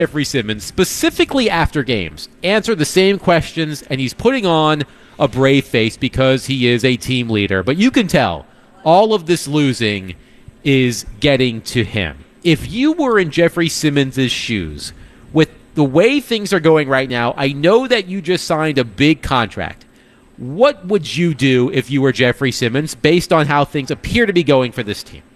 Jeffrey Simmons, specifically after games, answer the same questions, and he's putting on a brave face because he is a team leader. But you can tell all of this losing is getting to him. If you were in Jeffrey Simmons' shoes, with the way things are going right now, I know that you just signed a big contract. What would you do if you were Jeffrey Simmons based on how things appear to be going for this team?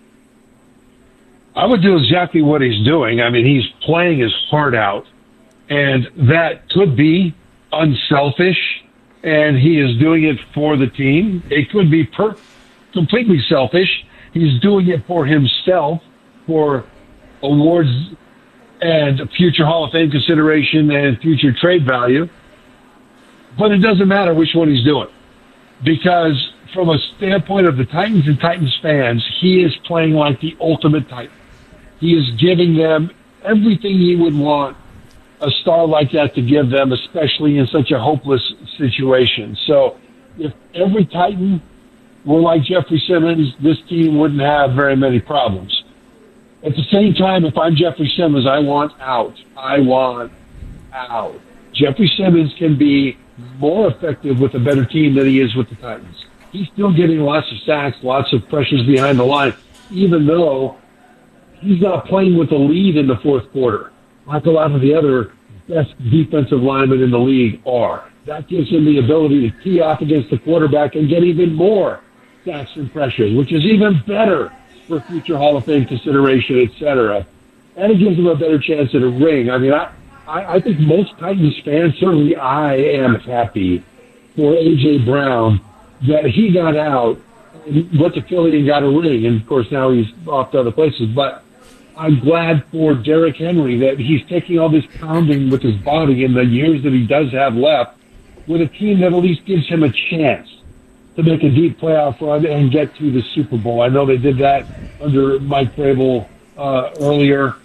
I would do exactly what he's doing. I mean, he's playing his heart out, and that could be unselfish, and he is doing it for the team. It could be completely selfish. He's doing it for himself, for awards and future Hall of Fame consideration and future trade value. But it doesn't matter which one he's doing, because from a standpoint of the Titans and Titans fans, he is playing like the ultimate Titan. He is giving them everything he would want a star like that to give them, especially in such a hopeless situation. So if every Titan were like Jeffrey Simmons, this team wouldn't have very many problems. At the same time, if I'm Jeffrey Simmons, I want out. I want out. Jeffrey Simmons can be more effective with a better team than he is with the Titans. He's still getting lots of sacks, lots of pressures behind the line, even though he's not playing with the lead in the fourth quarter, like a lot of the other best defensive linemen in the league are. That gives him the ability to tee off against the quarterback and get even more sacks and pressures, which is even better for future Hall of Fame consideration, et cetera. And it gives him a better chance at a ring. I mean, I think most Titans fans, certainly I am happy for A.J. Brown that he got out and went to Philly and got a ring. And, of course, now he's off to other places. But I'm glad for Derrick Henry that he's taking all this pounding with his body in the years that he does have left with a team that at least gives him a chance to make a deep playoff run and get to the Super Bowl. I know they did that under Mike Vrabel earlier.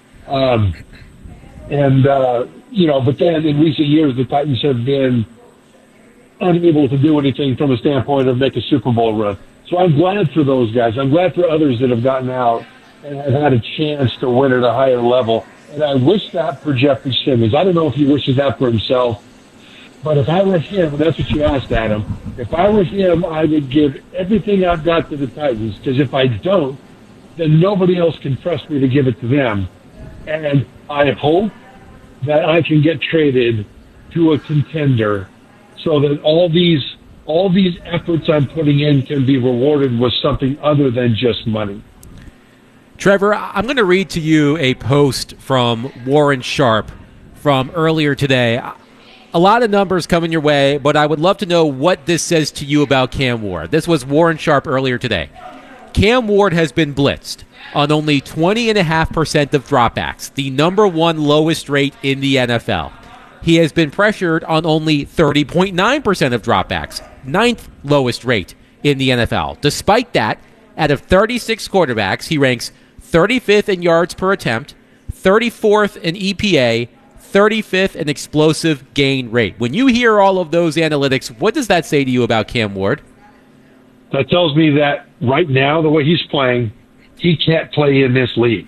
But then in recent years, the Titans have been unable to do anything from a standpoint of make a Super Bowl run. So I'm glad for those guys. I'm glad for others that have gotten out and have had a chance to win at a higher level. And I wish that for Jeffrey Simmons. I don't know if he wishes that for himself, but if I were him, and that's what you asked, Adam, if I were him, I would give everything I've got to the Titans, because if I don't, then nobody else can trust me to give it to them. And I hope that I can get traded to a contender so that all these efforts I'm putting in can be rewarded with something other than just money. Trevor, I'm going to read to you a post from Warren Sharp from earlier today. A lot of numbers coming your way, but I would love to know what this says to you about Cam Ward. This was Warren Sharp earlier today. Cam Ward has been blitzed on only 20.5% of dropbacks, the number one lowest rate in the NFL. He has been pressured on only 30.9% of dropbacks, ninth lowest rate in the NFL. Despite that, out of 36 quarterbacks, he ranks 35th in yards per attempt, 34th in EPA, 35th in explosive gain rate. When you hear all of those analytics, what does that say to you about Cam Ward? That tells me that right now, the way he's playing, he can't play in this league.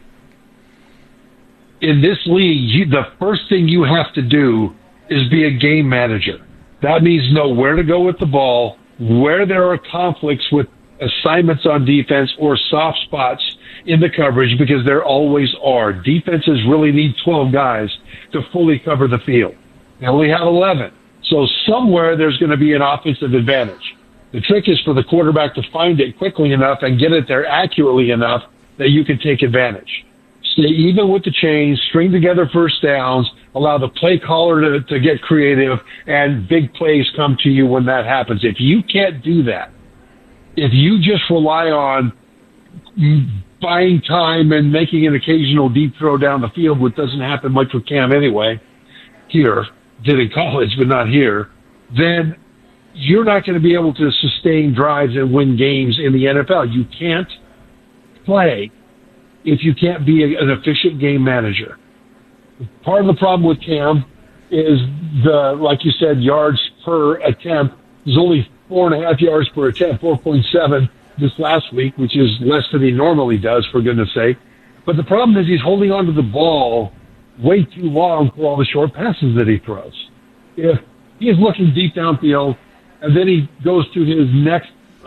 In this league, the first thing you have to do is be a game manager. That means know where to go with the ball, where there are conflicts with assignments on defense or soft spots in the coverage, because there always are. Defenses really need 12 guys to fully cover the field. They only have 11. So somewhere there's going to be an offensive advantage. The trick is for the quarterback to find it quickly enough and get it there accurately enough that you can take advantage. Stay even with the chains, string together first downs, allow the play caller to get creative, and big plays come to you when that happens. If you can't do that, if you just rely on buying time and making an occasional deep throw down the field, which doesn't happen much with Cam anyway, here, did in college, but not here, then you're not going to be able to sustain drives and win games in the NFL. You can't play if you can't be an efficient game manager. Part of the problem with Cam is like you said, yards per attempt. There's only 4.5 yards per attempt, 4.7 this last week, which is less than he normally does, for goodness sake. But the problem is he's holding on to the ball way too long for all the short passes that he throws. If he's looking deep downfield and then he goes to his next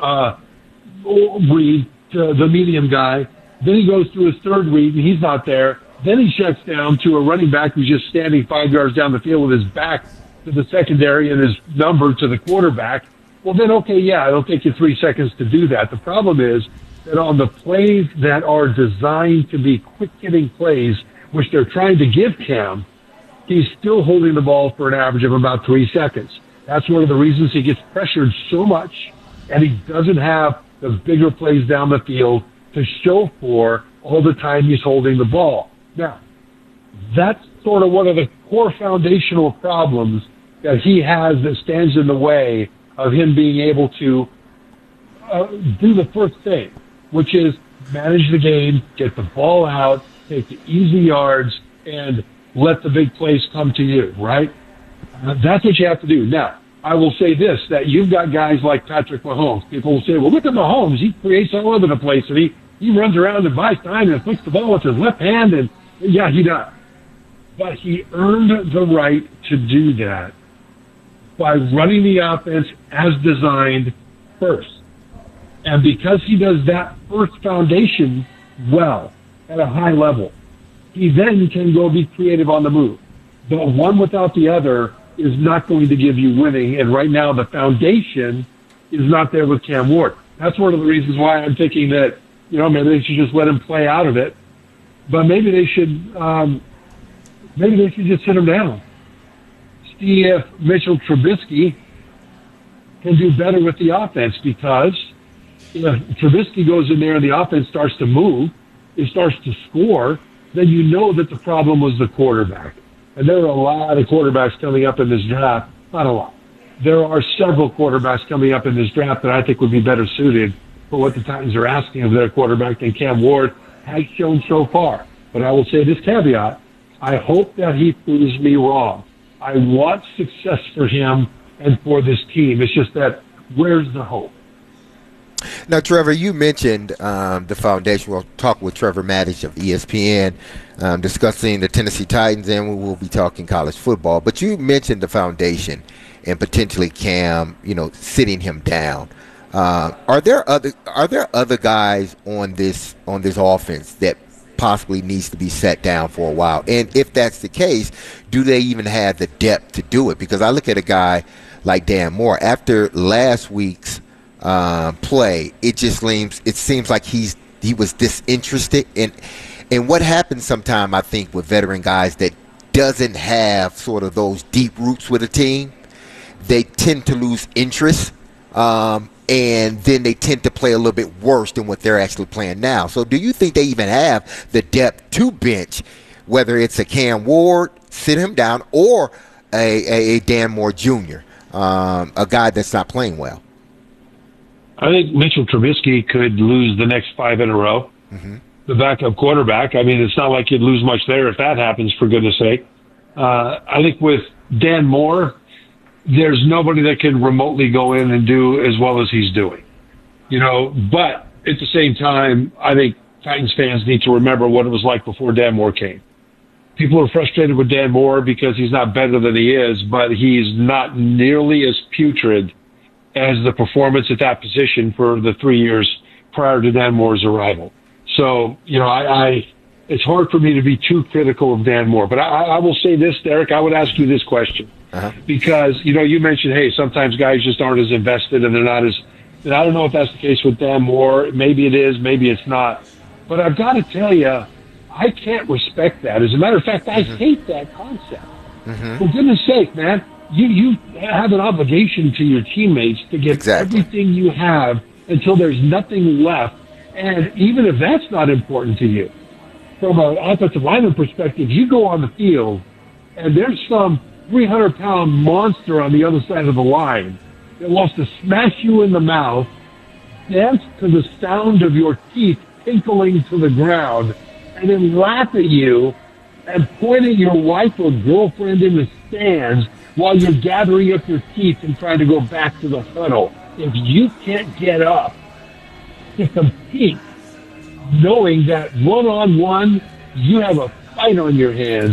read to the medium guy, then he goes to his third read and he's not there, then he checks down to a running back who's just standing 5 yards down the field with his back to the secondary and his number to the quarterback, well then, okay, yeah, it'll take you 3 seconds to do that. The problem is that on the plays that are designed to be quick-hitting plays, which they're trying to give Cam, he's still holding the ball for an average of about 3 seconds. That's one of the reasons he gets pressured so much, and he doesn't have the bigger plays down the field to show for all the time he's holding the ball. Now, that's sort of one of the core foundational problems that he has that stands in the way of him being able to do the first thing, which is manage the game, get the ball out, take the easy yards, and let the big plays come to you, right? That's what you have to do. Now, I will say this, that you've got guys like Patrick Mahomes. People will say, well, look at Mahomes. He creates all over the place, and he runs around and buys time and flicks the ball with his left hand, and yeah, he does. But he earned the right to do that by running the offense as designed first. And because he does that first foundation well at a high level, he then can go be creative on the move. But one without the other is not going to give you winning. And right now the foundation is not there with Cam Ward. That's one of the reasons why I'm thinking that, maybe they should just let him play out of it. But maybe they should just sit him down. See if Mitchell Trubisky can do better with the offense, because if Trubisky goes in there and the offense starts to move, it starts to score, then you know that the problem was the quarterback. And there are a lot of quarterbacks coming up in this draft. Not a lot. There are several quarterbacks coming up in this draft that I think would be better suited for what the Titans are asking of their quarterback than Cam Ward has shown so far. But I will say this caveat. I hope that he proves me wrong. I want success for him and for this team. It's just that, where's the hope? Now, Trevor, you mentioned the foundation. We'll talk with Trevor Maddich of ESPN, discussing the Tennessee Titans, and we will be talking college football. But you mentioned the foundation and potentially Cam, sitting him down. Are there other guys on this offense that possibly needs to be set down for a while? And if that's the case, do they even have the depth to do it? Because I look at a guy like Dan Moore. After last week's play, it seems like he was disinterested in what happens sometimes, I think, with veteran guys that doesn't have sort of those deep roots with a team. They tend to lose interest, and then they tend to play a little bit worse than what they're actually playing now. So do you think they even have the depth to bench, whether it's a Cam Ward, sit him down, or a Dan Moore Jr., a guy that's not playing well? I think Mitchell Trubisky could lose the next 5 in a row. Mm-hmm. The backup quarterback. I mean, it's not like you'd lose much there if that happens, for goodness sake. I think with Dan Moore, there's nobody that can remotely go in and do as well as he's doing. But at the same time, I think Titans fans need to remember what it was like before Dan Moore came. People are frustrated with Dan Moore because he's not better than he is, but he's not nearly as putrid as the performance at that position for the 3 years prior to Dan Moore's arrival. So, it's hard for me to be too critical of Dan Moore. But I will say this, Derek, I would ask you this question. Uh-huh. Because, you mentioned, hey, sometimes guys just aren't as invested and they're not as, and I don't know if that's the case with Dan Moore. Maybe it is, maybe it's not. But I've got to tell you, I can't respect that. As a matter of fact, I hate that concept. Mm-hmm. For goodness sake, man, you have an obligation to your teammates to get everything you have until there's nothing left. And even if that's not important to you, from an offensive lineman perspective, you go on the field and there's some 300-pound monster on the other side of the line that wants to smash you in the mouth, dance to the sound of your teeth tinkling to the ground, and then laugh at you and point at your wife or girlfriend in the stands while you're gathering up your teeth and trying to go back to the huddle. If you can't get up to compete, knowing that one-on-one you have a fight on your hands,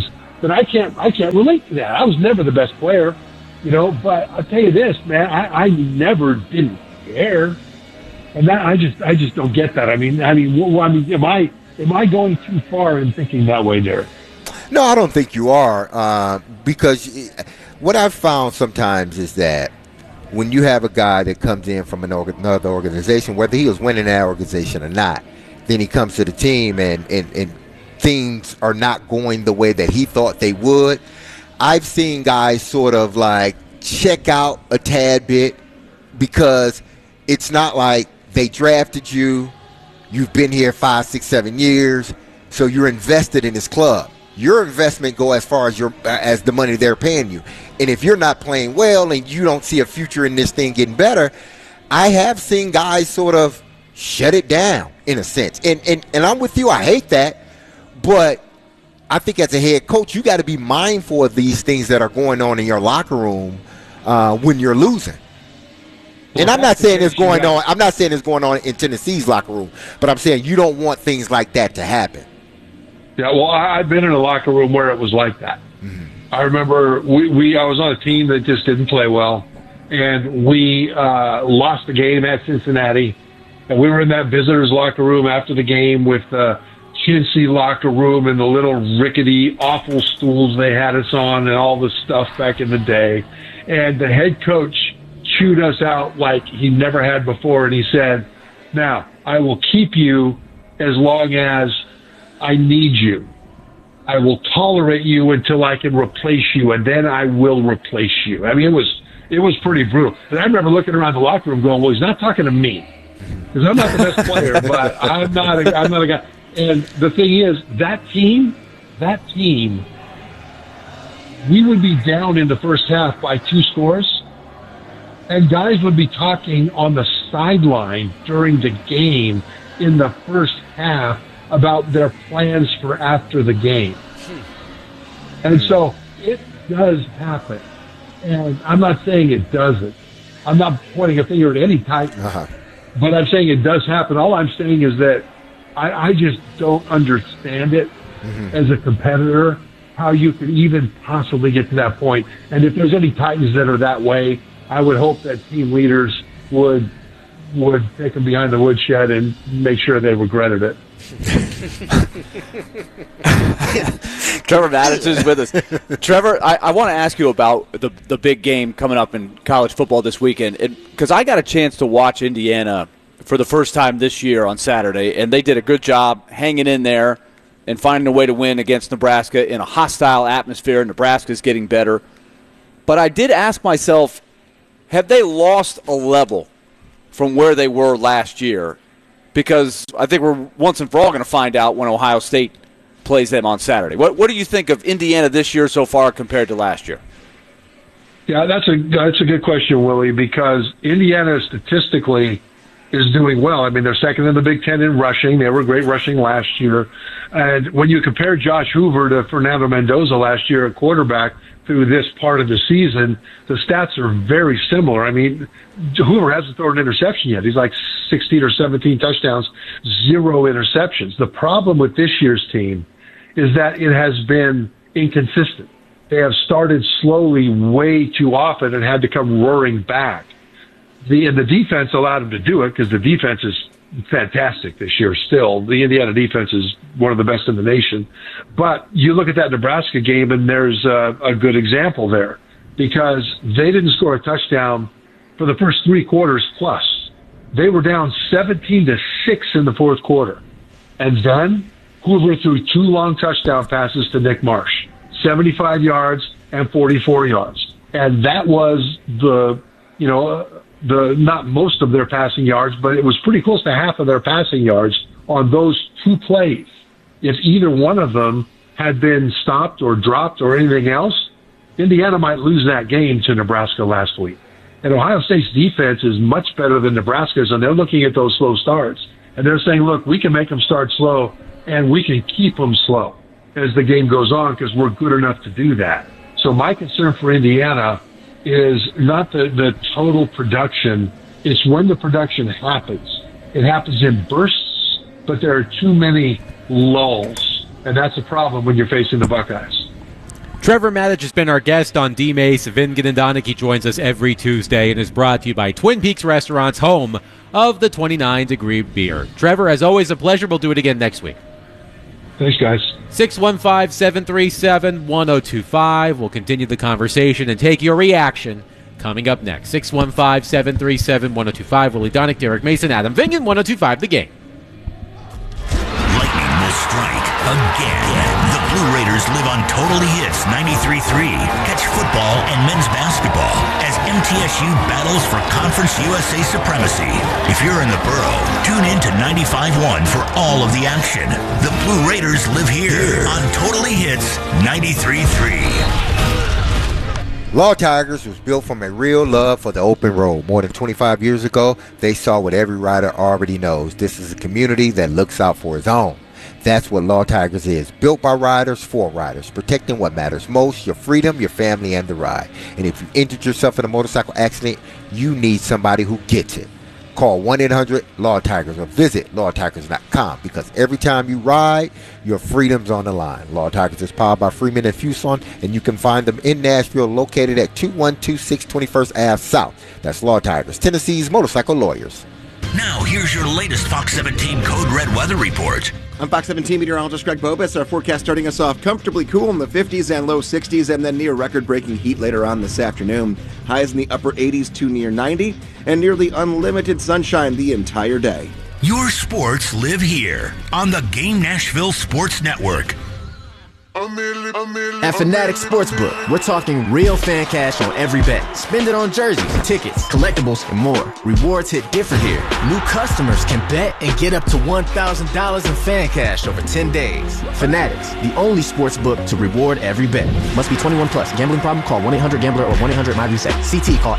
then I can't relate to that. I was never the best player, but I'll tell you this, man, I never didn't care. And that I just don't get that. I mean, am I going too far in thinking that way, Derek? No, I don't think you are, because what I've found sometimes is that when you have a guy that comes in from another organization, whether he was winning that organization or not, then he comes to the team and things are not going the way that he thought they would. I've seen guys sort of like check out a tad bit because it's not like they drafted you, you've been here 5, 6, 7 years, so you're invested in this club. Your investment go as far as the money they're paying you. And if you're not playing well and you don't see a future in this thing getting better, I have seen guys sort of shut it down in a sense. And I'm with you. I hate that. But I think as a head coach, you got to be mindful of these things that are going on in your locker room when you're losing. And I'm not saying it's going on. I'm not saying it's going on in Tennessee's locker room, but I'm saying you don't want things like that to happen. Yeah, well, I've been in a locker room where it was like that. Mm-hmm. I remember I was on a team that just didn't play well, and we lost the game at Cincinnati, and we were in that visitors' locker room after the game with the chintzy locker room and the little rickety, awful stools they had us on and all the stuff back in the day. And the head coach chewed us out like he never had before, and he said, "Now, I will keep you as long as I need you. I will tolerate you until I can replace you, and then I will replace you." I mean, it was pretty brutal. And I remember looking around the locker room going, well, he's not talking to me because I'm not the best player, but I'm not a guy. And the thing is, that team, we would be down in the first half by 2 scores, and guys would be talking on the sideline during the game in the first half about their plans for after the game. And so it does happen. And I'm not saying it doesn't. I'm not pointing a finger at any Titan, but I'm saying it does happen. All I'm saying is that I just don't understand it as a competitor, how you could even possibly get to that point. And if there's any Titans that are that way, I would hope that team leaders would take them behind the woodshed and make sure they regretted it. Trevor Matich is with us. Trevor, I want to ask you about the big game coming up in college football this weekend, because I got a chance to watch Indiana for the first time this year on Saturday, and they did a good job hanging in there and finding a way to win against Nebraska in a hostile atmosphere. Nebraska's getting better. But I did ask myself, have they lost a level from where they were last year? Because I think we're once and for all going to find out when Ohio State plays them on Saturday. What do you think of Indiana this year so far compared to last year? Yeah, that's a good question, Willie, because Indiana statistically is doing well. I mean, they're second in the Big Ten in rushing. They were great rushing last year. And when you compare Josh Hoover to Fernando Mendoza last year at quarterback through this part of the season, the stats are very similar. I mean, Hoover hasn't thrown an interception yet. He's like 16 or 17 touchdowns, 0 interceptions. The problem with this year's team is that it has been inconsistent. They have started slowly way too often and had to come roaring back. The defense allowed them to do it because the defense is fantastic this year still. The Indiana defense is one of the best in the nation. But you look at that Nebraska game, and there's a good example there because they didn't score a touchdown for the first 3 quarters plus. They were down 17-6 in the fourth quarter. And then Hoover threw 2 long touchdown passes to Nick Marsh, 75 yards and 44 yards. And that was not most of their passing yards, but it was pretty close to half of their passing yards on those 2 plays. If either one of them had been stopped or dropped or anything else, Indiana might lose that game to Nebraska last week. And Ohio State's defense is much better than Nebraska's, and they're looking at those slow starts. And they're saying, look, we can make them start slow, and we can keep them slow as the game goes on because we're good enough to do that. So my concern for Indiana is not the total production. It's when the production happens. It happens in bursts, but there are too many lulls, and that's a problem when you're facing the Buckeyes. Trevor Matich has been our guest on D-Mace. Vingan and Donick. He joins us every Tuesday and is brought to you by Twin Peaks Restaurants, home of the 29-degree beer. Trevor, as always, a pleasure. We'll do it again next week. Thanks, guys. 615-737-1025. We'll continue the conversation and take your reaction coming up next. 615-737-1025. Willie Donick, Derek Mason, Adam Vingan, 1025 The Game. Lightning will strike again. The Blue Raiders live on Totally Hits 93.3. Catch football and men's basketball as MTSU battles for Conference USA supremacy. If you're in the borough, tune in to 95.1 for all of the action. The Blue Raiders live here on Totally Hits 93.3. Law Tigers was built from a real love for the open road. More than 25 years ago, they saw what every rider already knows. This is a community that looks out for its own. That's what Law Tigers is. Built by riders for riders, protecting what matters most, your freedom, your family, and the ride. And if you injured yourself in a motorcycle accident, you need somebody who gets it. Call 1-800-LAW-TIGERS or visit lawtigers.com, because every time you ride, your freedom's on the line. Law Tigers is powered by Freeman and Fuson, and you can find them in Nashville, located at 2126 21st Ave South. That's Law Tigers, Tennessee's motorcycle lawyers. Now, here's your latest Fox 17 Code Red weather report. I'm Fox 17 meteorologist Greg Bobus. Our forecast starting us off comfortably cool in the 50s and low 60s, and then near record-breaking heat later on this afternoon. Highs in the upper 80s to near 90, and nearly unlimited sunshine the entire day. Your sports live here on the Game Nashville Sports Network. At Fanatics Sportsbook, we're talking real fan cash on every bet. Spend it on jerseys, tickets, collectibles, and more. Rewards hit different here. New customers can bet and get up to $1,000 in fan cash over 10 days. Fanatics, the only sportsbook to reward every bet. Must be 21 plus. Gambling problem? Call 1-800-GAMBLER or 1-800-MY-RESET. CT call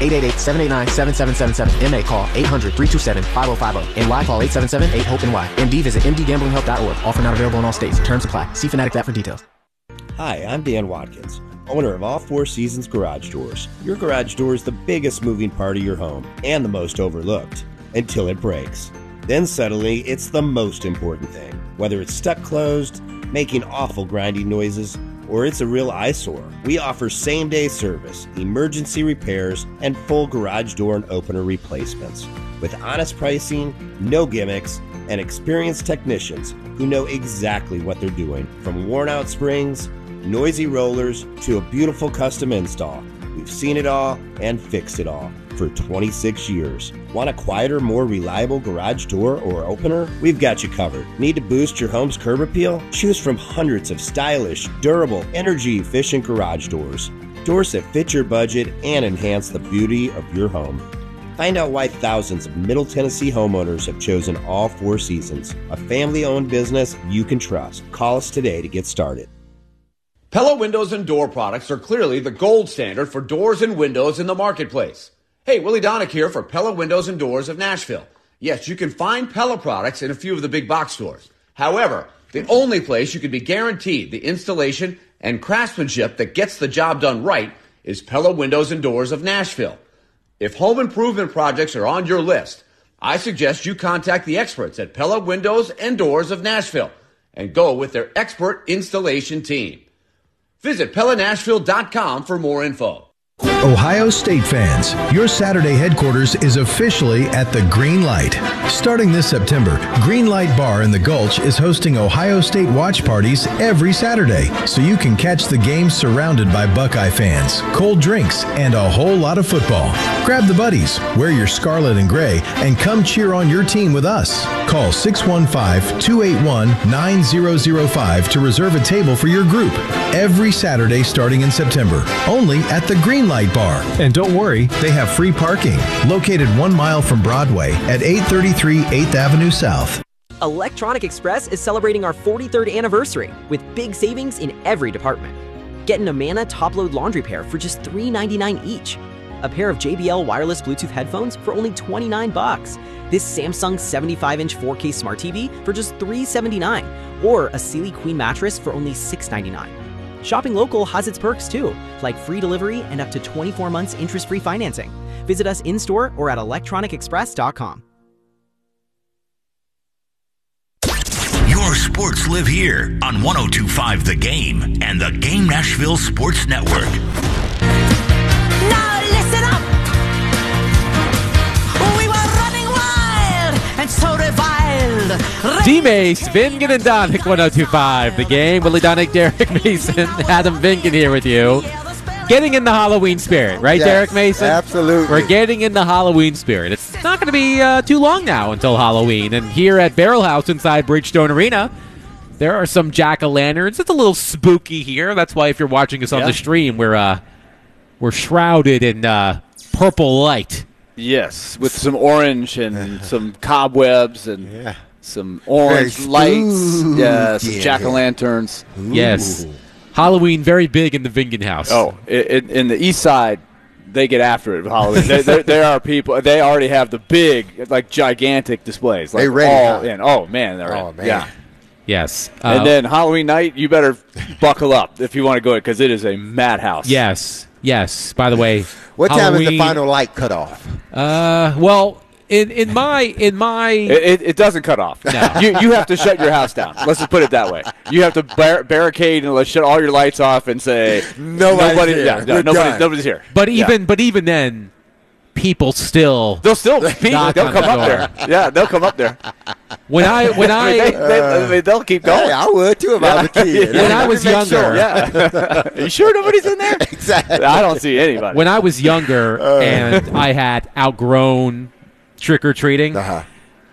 888-789-7777. MA call 800-327-5050. NY call 877-8-HOPE-NY. MD visit mdgamblinghelp.org. Offer not available in all states. Terms apply. See Fanatic app for details. Hi, I'm Dan Watkins, owner of All Four Seasons Garage Doors. Your garage door is the biggest moving part of your home and the most overlooked until it breaks. Then suddenly, it's the most important thing. Whether it's stuck closed, making awful grinding noises, or it's a real eyesore, we offer same-day service, emergency repairs, and full garage door and opener replacements. With honest pricing, no gimmicks, and experienced technicians who know exactly what they're doing. From worn-out springs, noisy rollers, to a beautiful custom install. We've seen it all and fixed it all for 26 years. Want a quieter, more reliable garage door or opener? We've got you covered. Need to boost your home's curb appeal? Choose from hundreds of stylish, durable, energy-efficient garage doors. Doors that fit your budget and enhance the beauty of your home. Find out why thousands of Middle Tennessee homeowners have chosen All Four Seasons, a family-owned business you can trust. Call us today to get started. Pella Windows and Door products are clearly the gold standard for doors and windows in the marketplace. Hey, Willie Donick here for Pella Windows and Doors of Nashville. Yes, you can find Pella products in a few of the big box stores. However, the only place you can be guaranteed the installation and craftsmanship that gets the job done right is Pella Windows and Doors of Nashville. If home improvement projects are on your list, I suggest you contact the experts at Pella Windows and Doors of Nashville and go with their expert installation team. Visit PellaNashville.com for more info. Ohio State fans, your Saturday headquarters is officially at the Green Light. Starting this September, Green Light Bar in the Gulch is hosting Ohio State watch parties every Saturday, so you can catch the game surrounded by Buckeye fans, cold drinks, and a whole lot of football. Grab the buddies, wear your scarlet and gray, and come cheer on your team with us. Call 615-281-9005 to reserve a table for your group every Saturday starting in September, only at the Green Light Bar. And don't worry, they have free parking, located 1 mile from Broadway at 833 8th Avenue South. Electronic Express is celebrating our 43rd anniversary with big savings in every department. Get an Amana top-load laundry pair for just $3.99 each. A pair of JBL wireless Bluetooth headphones for only $29. This Samsung 75-inch 4K Smart TV for just $379. Or a Sealy Queen mattress for only $699. Shopping local has its perks too, like free delivery and up to 24 months interest-free financing. Visit us in-store or at electronicexpress.com. You're More sports live here on 102.5 The Game and the Game Nashville Sports Network. Now listen up. We were running wild and so reviled. D-Mace, Vingan and Donick, 102.5 The Game. Willie Donick, Derek Mason, Adam Vingan here with you. Getting in the Halloween spirit, right, Yes, Derek Mason? absolutely. We're getting in the Halloween spirit. It's not going to be too long now until Halloween. And here at Barrel House inside Bridgestone Arena, there are some jack-o'-lanterns. It's a little spooky here. That's why if you're watching us on the stream, we're shrouded in purple light. Yes, with some orange and some cobwebs and some orange Very lights. spooky. Yeah, some jack-o'-lanterns. Yes. Halloween very big in the Vingan house. Oh, in the east side, they get after it with Halloween. There are people. They already have the big, like gigantic displays. Like They ready, all huh? in. Oh man, they're in. man. Yeah. Yes. And then Halloween night, you better buckle up if you want to go because it is a madhouse. Yes. Yes. By the way, What time is the Halloween- final light cut off? Well, in my It doesn't cut off. No. You have to shut your house down. Let's just put it that way. You have to barricade and let's shut all your lights off and say Nobody's here. Yeah, We're done. nobody's here. but Yeah. even then, people still They'll still they'll Knock on come the up door. there. Yeah, they'll come up there. when I They'll keep going. Hey, I would too if I was a kid. When I was Make sure. younger. Yeah. Are you sure nobody's in there? Exactly. I don't see anybody. when I was younger and I had outgrown trick or treating. Uh-huh.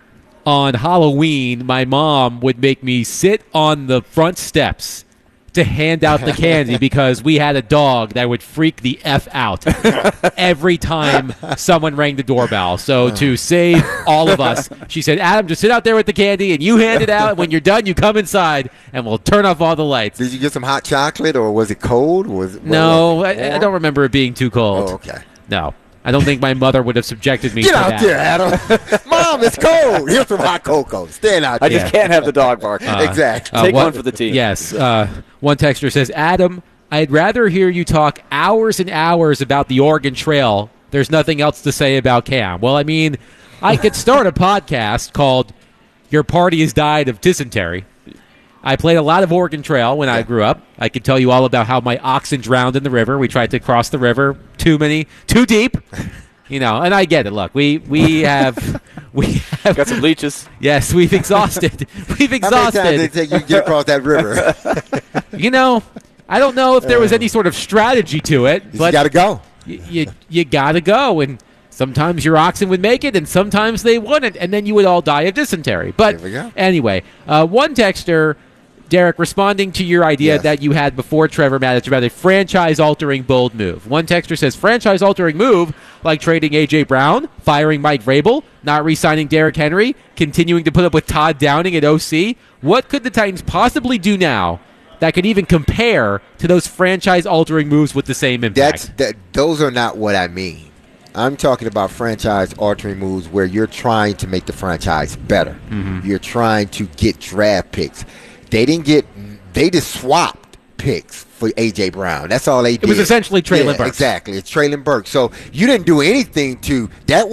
On Halloween, my mom would make me sit on the front steps to hand out the candy because we had a dog that would freak the F out every time someone rang the doorbell. So to save all of us, she said, Adam, just sit out there with the candy and you hand it out. And when you're done, you come inside and we'll turn off all the lights. Did you get some hot chocolate or was it cold? No, I don't remember it being too cold. Oh, okay. No. I don't think my mother would have subjected me Get to out that. there, Adam. Mom, it's cold. Here's some hot cocoa. Stand out I there. just can't have the dog bark. Exactly. Take one for the team. Yes. One texter says, Adam, I'd rather hear you talk hours and hours about the Oregon Trail. There's nothing else to say about Cam. Well, I mean, I could start a podcast called Your Party Has Died of Dysentery. I played a lot of Oregon Trail when I grew up. I could tell you all about how my oxen drowned in the river. We tried to cross the river too deep. You know, and I get it. Look, we have Got some leeches. Yes, we've exhausted. We've How many times exhausted. did it take you to get across that river? You know, I don't know if there was any sort of strategy to it, You but got to go. you got to go, and sometimes your oxen would make it, and sometimes they wouldn't, and then you would all die of dysentery. But There we go. anyway, one texter, Derek, responding to your idea Yes. that you had before Trevor Maddich about a franchise-altering bold move. One texter says, franchise-altering move like trading A.J. Brown, firing Mike Vrabel, not re-signing Derrick Henry, continuing to put up with Todd Downing at OC. What could the Titans possibly do now that could even compare to those franchise-altering moves with the same impact? Those are not what I mean. I'm talking about franchise-altering moves where you're trying to make the franchise better. Mm-hmm. You're trying to get draft picks. They just swapped picks for A.J. Brown. That's all they did. It was essentially Traylon Burks. Exactly. It's Traylon Burks. So you didn't do anything to that.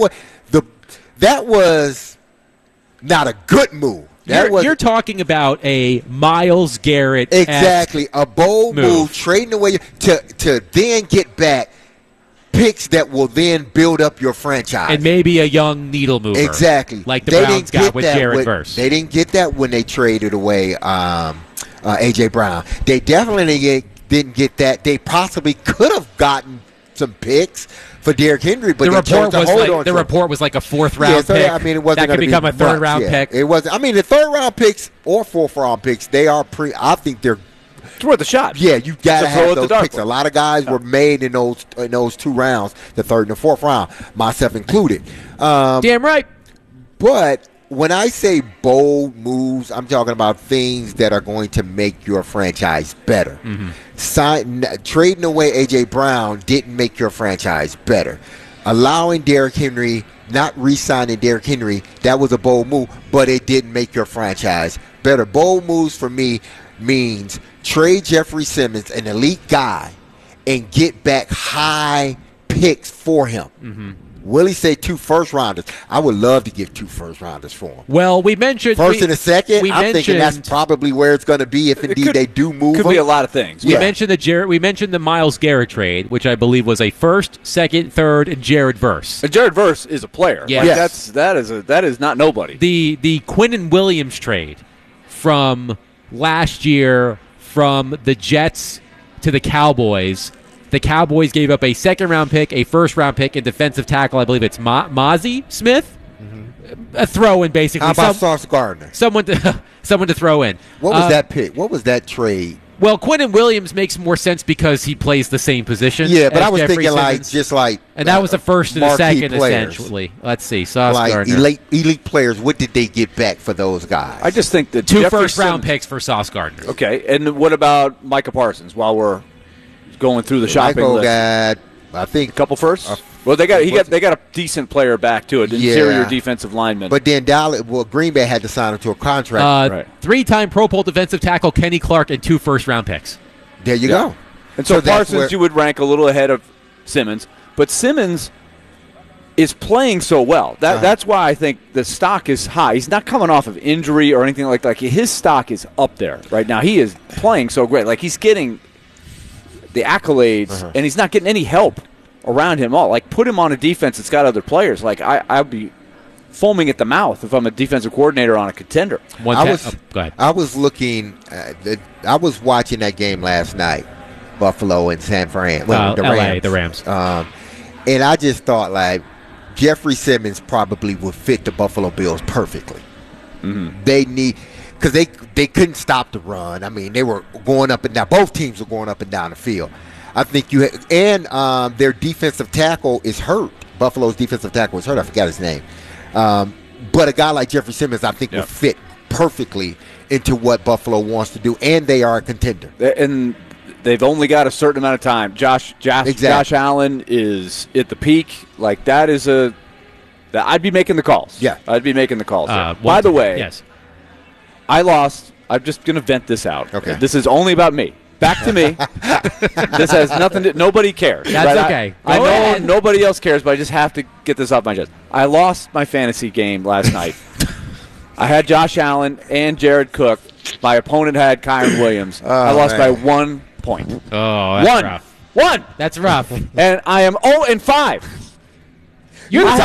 That was not a good move. You're talking about a Myles Garrett. Exactly. A bold move, trading away to then get back picks that will then build up your franchise. And maybe a young needle mover. Exactly. Like the Browns got with Jared Verse. They didn't get that when they traded away A.J. Brown. They definitely didn't get that. They possibly could have gotten some picks for Derrick Henry, but the report was like a fourth-round pick. I mean, it wasn't that could become a third-round pick. It wasn't. I mean, the third-round picks or fourth-round picks, they are I think they're. It's worth a shot. Yeah, you got to have those picks. One. A lot of guys were made in those two rounds, the third and the fourth round, myself included. Damn right. But when I say bold moves, I'm talking about things that are going to make your franchise better. Mm-hmm. Trading away A.J. Brown didn't make your franchise better. Allowing Derrick Henry, not re-signing Derrick Henry, that was a bold move, but it didn't make your franchise better. Bold moves for me means trade Jeffrey Simmons, an elite guy, and get back high picks for him. Mm-hmm. Willie say 2 first-rounders. I would love to give 2 first-rounders for him. Well, we mentioned First and a second. I'm thinking that's mentioned- probably where it's going to be if indeed they do move Could him. be a lot of things. We mentioned the Myles Garrett trade, which I believe was a first, second, third, and Jared Verse. And Jared Verse is a player. Yeah. Like, Yes. that is not nobody. The Quinnen Williams trade from last year from the Jets to the Cowboys. The Cowboys gave up a second-round pick, a first-round pick, and defensive tackle. I believe it's Mozzie Smith. A throw-in, basically. How about Sauce Gardner? Someone to throw in. What was that pick? What was that trade? Well, Quinnen Williams makes more sense because he plays the same position. Yeah, but as I was Jeffrey thinking Simmons. just like and that was the first and the marquee second, players. essentially. Let's see, Sauce Like Gardner. elite players. What did they get back for those guys? I just think that 2 Jeffrey first-round Simmons- picks for Sauce Gardner. Okay, and what about Micah Parsons while we're going through the shopping Michael list? got, I think, a couple firsts? Well, they got a decent player back to it, interior defensive lineman. But then Green Bay had to sign him to a contract. Right. 3-time Pro Bowl defensive tackle Kenny Clark and 2 first-round picks. There you go. And so So that's Parsons where- you would rank a little ahead of Simmons, but Simmons is playing so well. That's why I think the stock is high. He's not coming off of injury or anything like that. His stock is up there right now. He is playing so great. Like, he's getting the accolades, and he's not getting any help around him all. Like, put him on a defense that's got other players. Like, I'd be foaming at the mouth if I'm a defensive coordinator on a contender. Go ahead. I was looking. I was watching that game last night, Buffalo and San Fran. Well, the LA, Rams. the Rams. And I just thought like Jeffrey Simmons probably would fit the Buffalo Bills perfectly. They need because they couldn't stop the run. I mean, they were going up and down. Both teams were going up and down the field. I think their defensive tackle is hurt. Buffalo's defensive tackle is hurt. I forgot his name. But a guy like Jeffrey Simmons, I think, will fit perfectly into what Buffalo wants to do, and they are a contender. And they've only got a certain amount of time. Josh Allen is at the peak. Like, I'd be making the calls. Yeah. I'd be making the calls. By the way, yes. I lost. I'm just going to vent this out. Okay. This is only about me. Back to me. This has nothing to. Nobody cares. That's right? okay. I Go know ahead. nobody else cares, but I just have to get this off my chest. I lost my fantasy game last night. I had Josh Allen and Jared Cook. My opponent had Kyron Williams. I lost by 1 point. Oh, that's rough. One. That's rough. And I am 0-5. You're the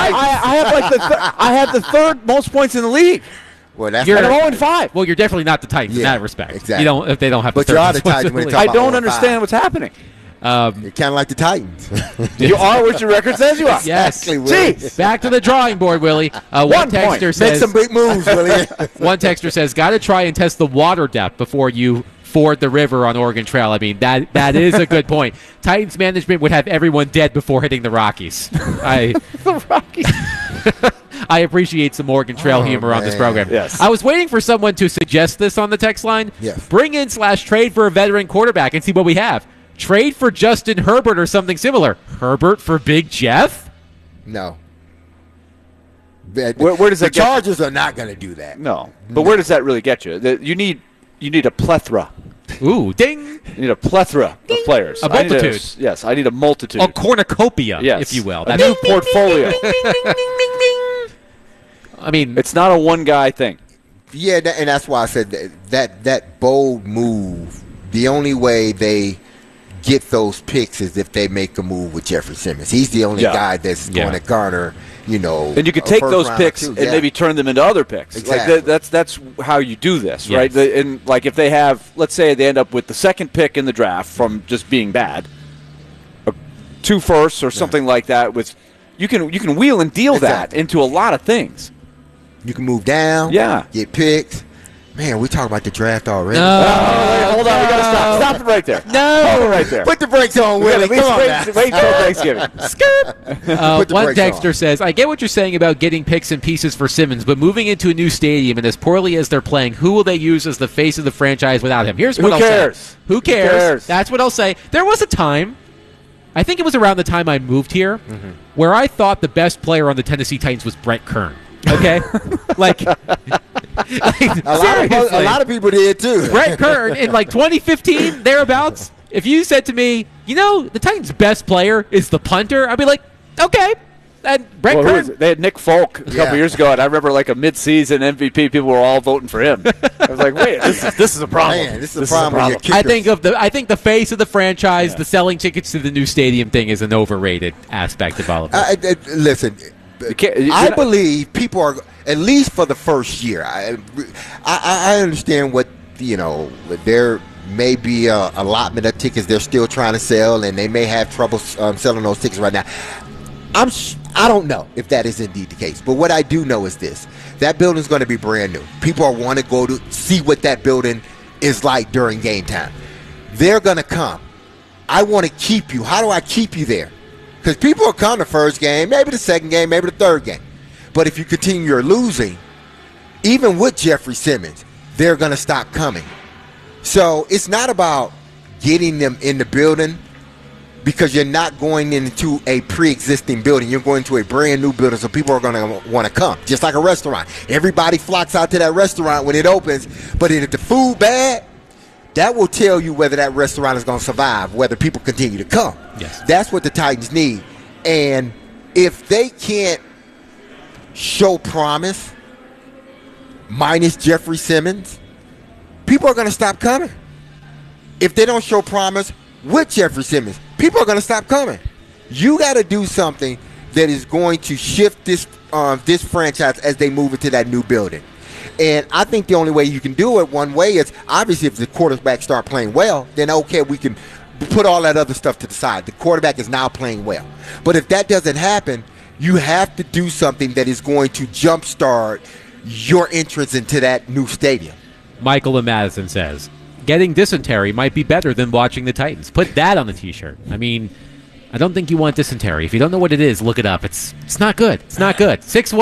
I have the third most points in the league. Well, that's You're I'm 0-5. Well, you're definitely not the Titans in Yeah, that respect. exactly. If they don't have. But the you third are the Titans when responsibility. it's I about don't 0-5. understand what's happening. You're kind of like the Titans. You are what your record says you are. Yes. Exactly, Willie. Jeez. Back to the drawing board, Willie. One 1 point. texter Make says. some big moves, Willie. One texter says, "Got to try and test the water depth before you ford the river on Oregon Trail." I mean, that is a good point. Titans management would have everyone dead before hitting the Rockies. The Rockies. I appreciate some Oregon Trail humor on this man. program. Yes. I was waiting for someone to suggest this on the text line. Yes. Bring in /trade for a veteran quarterback and see what we have. Trade for Justin Herbert or something similar. Herbert for Big Jeff? No. Where does the that get- Chargers are not going to do that. No. But where does that really get you? You need a plethora. Ooh, ding. You need a plethora of players. A multitude. Yes, I need a multitude. A cornucopia, Yes. if you will. A new portfolio. I mean, It's not a one-guy thing. Yeah, and that's why I said that bold move, the only way they get those picks is if they make a move with Jeffrey Simmons. He's the only guy that's going to garner, And you could take those picks and maybe turn them into other picks. Exactly. Like that's how you do this, Yes. right? And like if they have, let's say they end up with the second pick in the draft from just being bad, 2 firsts or something like that. With you can wheel and deal that into a lot of things. You can move down, get picks. Man, we talking about the draft already. Hold on, we gotta stop. Stop it right there. Stop it right there. Put the brakes on, We gotta Willie. at Come on least now. wait till Thanksgiving. Put the one brakes texter on. says, "I get what you're saying about getting picks and pieces for Simmons, but moving into a new stadium and as poorly as they're playing, who will they use as the face of the franchise without him?" Here's what Who I'll cares? say. Who cares? That's what I'll say. There was a time, I think it was around the time I moved here, where I thought the best player on the Tennessee Titans was Brett Kern. Okay? A lot of people did too. Brett Kern in like 2015, thereabouts. If you said to me, the Titans' best player is the punter, I'd be like, okay. And Brett Kern, they had Nick Folk a couple years ago, and I remember like a mid-season MVP, people were all voting for him. I was like, wait, this is a problem. Man, this is a problem. I think the face of the franchise, the selling tickets to the new stadium thing is an overrated aspect of all of this. Listen, I believe people are, at least for the first year. I understand what there may be a allotment of tickets they're still trying to sell, and they may have trouble selling those tickets right now. I don't know if that is indeed the case, but what I do know is this: that building is going to be brand new. People want to go to see what that building is like during game time. They're going to come. I want to keep you. How do I keep you there? Because people will come the first game, maybe the second game, maybe the third game. But if you continue your losing, even with Jeffrey Simmons, they're going to stop coming. So it's not about getting them in the building, because you're not going into a pre-existing building. You're going to a brand new building, so people are going to want to come. Just like a restaurant. Everybody flocks out to that restaurant when it opens, but if the food bad, that will tell you whether that restaurant is going to survive, whether people continue to come. Yes. That's what the Titans need. And if they can't show promise, minus Jeffrey Simmons, people are going to stop coming. If they don't show promise with Jeffrey Simmons, people are going to stop coming. You got to do something that is going to shift this franchise as they move into that new building. And I think the only way you can do it one way is, obviously, if the quarterback start playing well, then okay, we can put all that other stuff to the side. The quarterback is now playing well. But if that doesn't happen, you have to do something that is going to jumpstart your entrance into that new stadium. Michael in Madison says, getting dysentery might be better than watching the Titans. Put that on the T-shirt. I mean, I don't think you want dysentery. If you don't know what it is, look it up. It's not good. It's not good.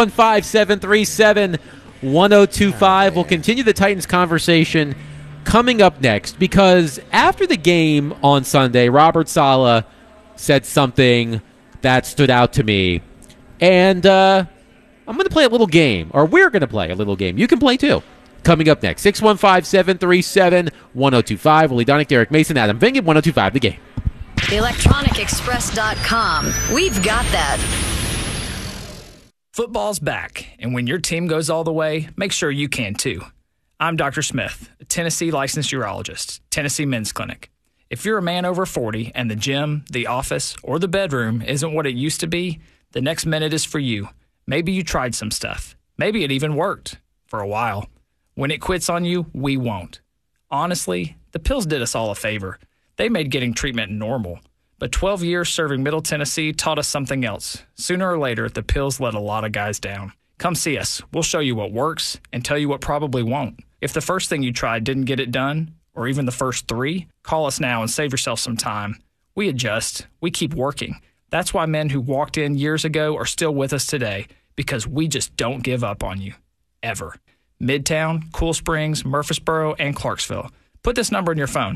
615-737-1025. We'll continue the Titans conversation coming up next, because after the game on Sunday, Robert Saleh said something that stood out to me. And I'm going to play a little game, or we're going to play a little game. You can play too. Coming up next, 615-737-1025. Willie Donick, Derek Mason, Adam Vingan, 1025 The Game. ElectronicExpress.com. We've got that. Football's back, and when your team goes all the way, make sure you can too. I'm Dr. Smith, a Tennessee licensed urologist, Tennessee Men's Clinic. If you're a man over 40 and the gym, the office, or the bedroom isn't what it used to be, the next minute is for you. Maybe you tried some stuff. Maybe it even worked for a while. When it quits on you, we won't. Honestly, the pills did us all a favor. They made getting treatment normal. But 12 years serving Middle Tennessee taught us something else. Sooner or later, the pills let a lot of guys down. Come see us. We'll show you what works and tell you what probably won't. If the first thing you tried didn't get it done, or even the first 3, call us now and save yourself some time. We adjust. We keep working. That's why men who walked in years ago are still with us today, because we just don't give up on you. Ever. Midtown, Cool Springs, Murfreesboro, and Clarksville. Put this number in your phone,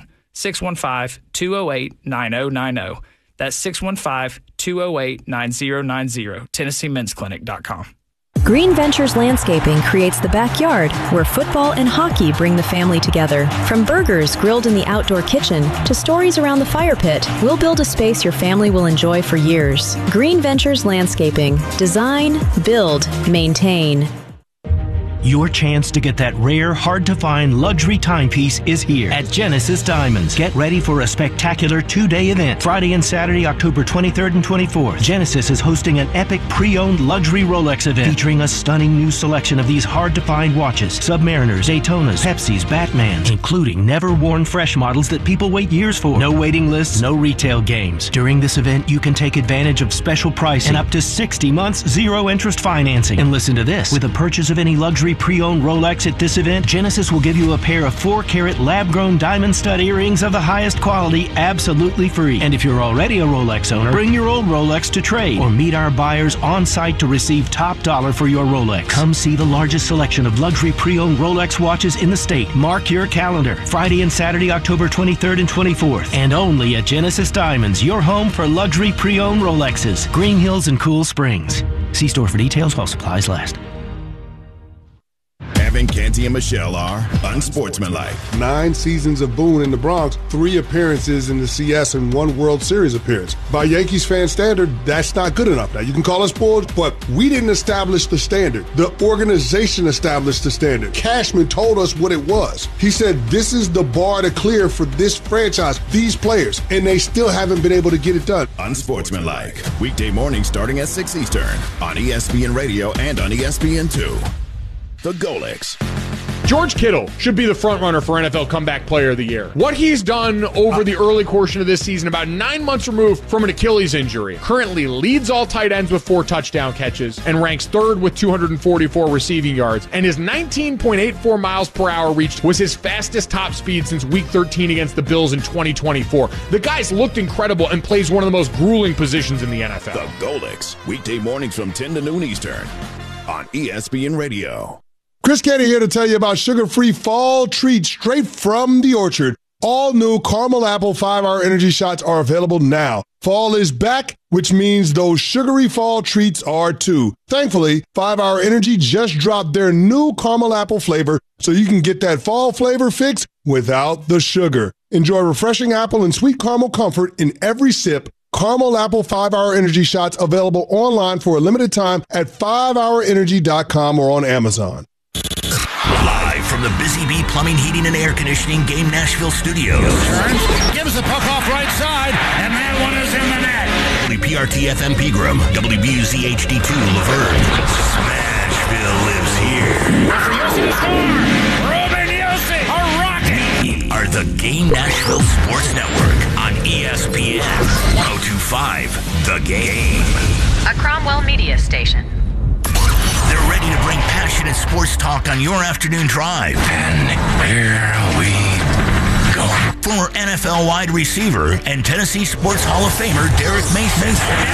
615-208-9090. That's 615-208-9090, TennesseeMen'sClinic.com. Green Ventures Landscaping creates the backyard where football and hockey bring the family together. From burgers grilled in the outdoor kitchen to stories around the fire pit, we'll build a space your family will enjoy for years. Green Ventures Landscaping. Design, build, maintain. Your chance to get that rare, hard-to-find luxury timepiece is here at Genesis Diamonds. Get ready for a spectacular 2-day event. Friday and Saturday, October 23rd and 24th. Genesis is hosting an epic pre-owned luxury Rolex event featuring a stunning new selection of these hard-to-find watches. Submariners, Daytonas, Pepsis, Batmans, including never-worn fresh models that people wait years for. No waiting lists, no retail games. During this event, you can take advantage of special pricing and up to 60 months zero-interest financing. And listen to this. With a purchase of any luxury pre-owned Rolex at this event, Genesis will give you a pair of 4-carat lab-grown diamond stud earrings of the highest quality absolutely free. And if you're already a Rolex owner, bring your old Rolex to trade or meet our buyers on site to receive top dollar for your Rolex. Come see the largest selection of luxury pre-owned Rolex watches in the state. Mark your calendar. Friday and Saturday, October 23rd and 24th. And only at Genesis Diamonds, your home for luxury pre-owned Rolexes. Green Hills and Cool Springs. See store for details while supplies last. Ivan, Canty, and Michelle are unsportsmanlike. 9 seasons of Boone in the Bronx, 3 appearances in the CS, and 1 World Series appearance. By Yankees fan standard, that's not good enough. Now, you can call us spoiled, but we didn't establish the standard. The organization established the standard. Cashman told us what it was. He said, this is the bar to clear for this franchise, these players, and they still haven't been able to get it done. Unsportsmanlike. Weekday mornings starting at 6 Eastern on ESPN Radio and on ESPN2. The Golix. George Kittle should be the front runner for NFL Comeback Player of the Year. What he's done over the early portion of this season, about 9 months removed from an Achilles injury, currently leads all tight ends with 4 touchdown catches and ranks 3rd with 244 receiving yards. And his 19.84 miles per hour reached was his fastest top speed since Week 13 against the Bills in 2024. The guy's looked incredible and plays one of the most grueling positions in the NFL. The Golix. Weekday mornings from 10 to noon Eastern on ESPN Radio. Chris Canty here to tell you about sugar-free fall treats straight from the orchard. All new caramel apple 5-hour energy shots are available now. Fall is back, which means those sugary fall treats are too. Thankfully, 5-hour energy just dropped their new caramel apple flavor, so you can get that fall flavor fix without the sugar. Enjoy refreshing apple and sweet caramel comfort in every sip. Caramel Apple 5-hour energy shots available online for a limited time at 5hourenergy.com or on Amazon. Live from the Busy Bee Plumbing, Heating, and Air Conditioning Game Nashville studios. Turns, gives the puck off right side, and that one is in the net. WPRT FM Pegram, WBUZ HD2 Laverne. Smashville lives here. After Yossi to score, Ruben Yossi, a rocket. We are the Game Nashville Sports Network on ESPN 102.5 The Game. A Cromwell Media Station. They're ready to bring passionate sports talk on your afternoon drive. And here we go. Former NFL wide receiver and Tennessee Sports Hall of Famer Derek Mason.